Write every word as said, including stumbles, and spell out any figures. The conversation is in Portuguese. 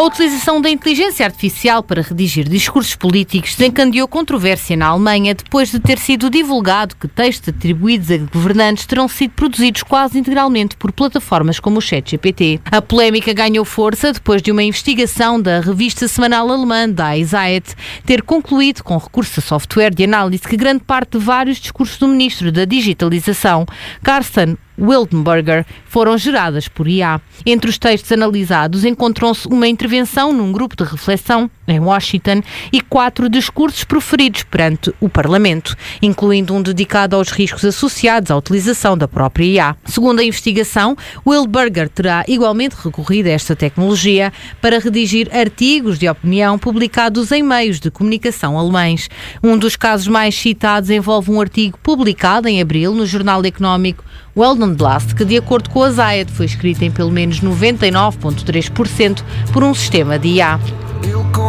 A utilização da inteligência artificial para redigir discursos políticos desencadeou controvérsia na Alemanha depois de ter sido divulgado que textos atribuídos a governantes terão sido produzidos quase integralmente por plataformas como o ChatGPT. A polémica ganhou força depois de uma investigação da revista semanal alemã Die Zeit ter concluído, com recurso a software de análise, que grande parte de vários discursos do ministro da Digitalização, Carsten Wildenberger, foram geradas por I A. Entre os textos analisados encontram-se uma intervenção num grupo de reflexão em Washington e quatro discursos proferidos perante o Parlamento, incluindo um dedicado aos riscos associados à utilização da própria I A. Segundo a investigação, Wildenberger terá igualmente recorrido a esta tecnologia para redigir artigos de opinião publicados em meios de comunicação alemães. Um dos casos mais citados envolve um artigo publicado em abril no jornal económico Weltblatt, que, de acordo com a Zeit, foi escrito em pelo menos noventa e nove vírgula três por cento por um sistema de I A.